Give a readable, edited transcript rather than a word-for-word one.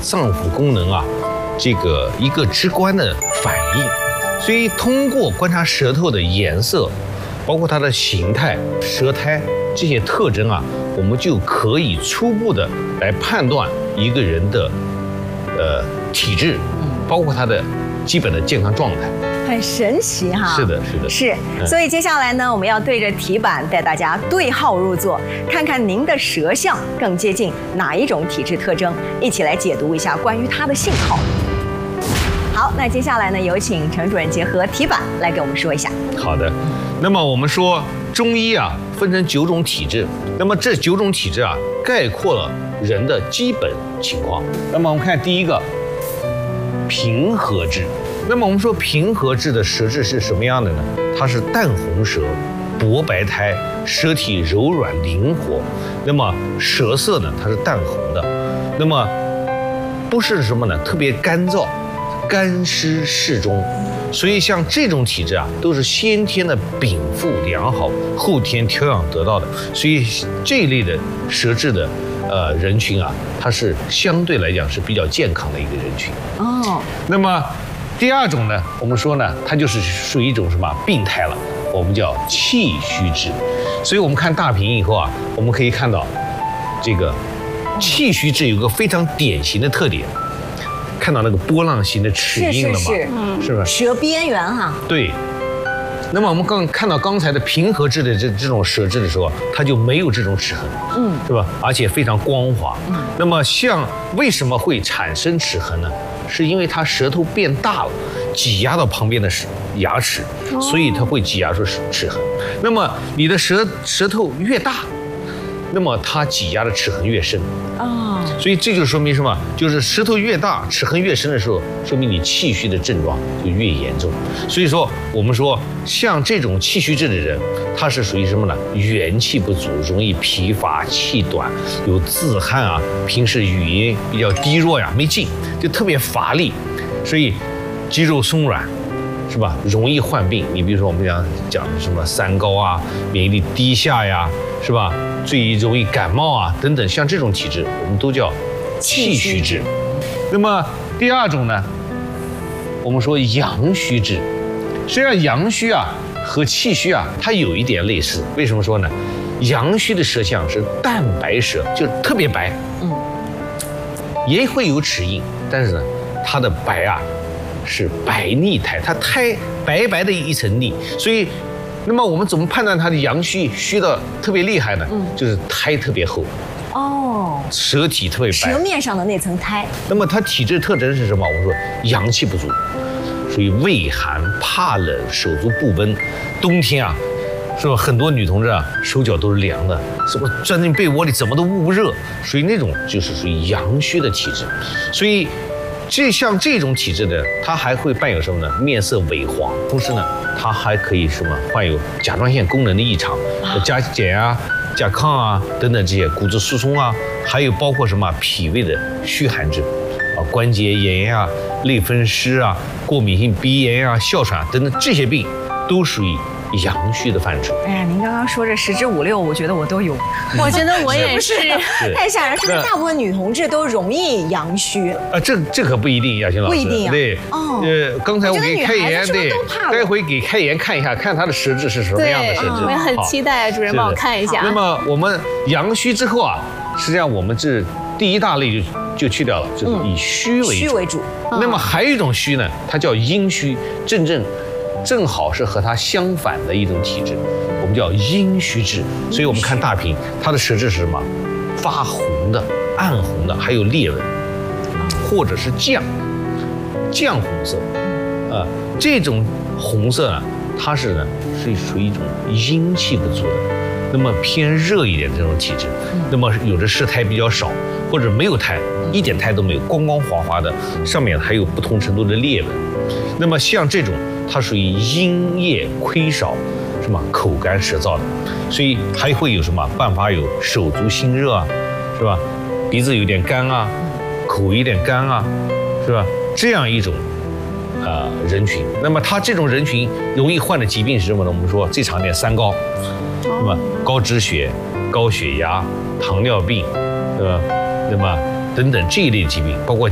脏腑功能啊，这个一个直观的反应。所以通过观察舌头的颜色，包括它的形态、舌苔这些特征啊，我们就可以初步的来判断一个人的体质，包括他的基本的健康状态。 很神奇哈！ 是的，是的， 是。所以接下来呢，我们要对着题板带大家对号入座，看看您的舌象更接近哪一种体质特征，一起来解读一下关于它的信号。好，那接下来呢，有请陈主任结合题板来给我们说一下。 好的，那么我们说中医啊，分成9种体质，那么这9种体质啊，概括了人的基本情况。那么我们看第一个，平和质。那么我们说平和质的舌质是什么样的呢？它是淡红舌，薄白苔，舌体柔软灵活。那么舌色呢，它是淡红的。那么不是什么呢？特别干燥，干湿适中。所以像这种体质啊，都是先天的禀赋良好，后天调养得到的。所以这一类的舌质的人群啊，它是相对来讲是比较健康的一个人群。哦。那么第2种呢，我们说呢，它就是属于一种什么病态了，我们叫气虚质。所以我们看大屏以后啊，我们可以看到这个气虚质有个非常典型的特点。看到那个波浪形的齿印了吗？是吧？ 舌边缘哈。对。 那么我们看到刚才的平和质的这种舌质的时候，它就没有这种齿痕，是吧？而且非常光滑。那么像为什么会产生齿痕呢？是因为它舌头变大了，挤压到旁边的牙齿，所以它会挤压出齿痕。那么你的舌头越大，那么它挤压的齿痕越深。所以这就说明什么？就是舌头越大，齿痕越深的时候，说明你气虚的症状就越严重。所以说，我们说像这种气虚质的人，他是属于什么呢？元气不足，容易疲乏、气短，有自汗啊，平时语音比较低弱呀，没劲，就特别乏力，所以肌肉松软，是吧？容易患病。你比如说我们讲的什么三高啊，免疫力低下呀，是吧？最容易感冒啊等等，像这种体质我们都叫气虚质。那么第2种呢，我们说阳虚质。实际上阳虚啊和气虚啊它有一点类似。为什么说呢？阳虚的舌象是淡白舌，就特别白，也会有齿印，但是呢它的白啊是白腻苔，它苔白白的一层腻，所以那么我们怎么判断它的阳虚虚的特别厉害呢？就是苔特别厚，舌体特别白， 舌面上的那层苔。 那么它体质特征是什么？我们说阳气不足，属于畏寒怕冷，手足不温。冬天啊，是吧？很多女同志啊，手脚都是凉的，什么钻进被窝里怎么都捂不热，属于那种就是属于阳虚的体质。所以像这种体质的，它还会伴有什么呢？面色萎黄，同时呢，它还可以什么患有甲状腺功能的异常，甲减啊、甲亢啊等等这些骨质疏松啊，还有包括什么脾胃的虚寒症啊、关节炎啊、类风湿啊、过敏性鼻炎啊、哮喘啊等等这些病，都属于阳虚的范畴。 哎呀，您刚刚说这10之5、6，我觉得我都有。 我觉得我也是， 太吓人！是不是大部分女同志都容易阳虚？ 这可不一定，亚欣老师。 不一定啊。 对，刚才我给开言，对，待会给开言看一下，看她的舌质是什么样的舌质。 我也很期待主任帮我看一下。 那么我们阳虚之后啊，实际上我们这第一大类就去掉了，就是以虚为主。那么还有一种虚呢，它叫阴虚，正好是和它相反的一种体质，我们叫阴虚质。所以我们看大屏，它的舌质是什么？发红的、暗红的，还有裂纹，或者是绛红色。这种红色呢，它是属于一种阴气不足的，那么偏热一点这种体质。那么有的舌苔比较少，或者没有苔，一点苔都没有，光光滑滑的，上面还有不同程度的裂纹。那么像这种，它属于阴液亏少，什么口干舌燥的，所以还会有什么办法？有手足心热啊，是吧？鼻子有点干啊，口有点干啊，是吧？这样一种人群。那么他这种人群容易患的疾病是什么呢？我们说最常见三高，那么高脂血、高血压、糖尿病，对吧？那么等等这一类疾病，包括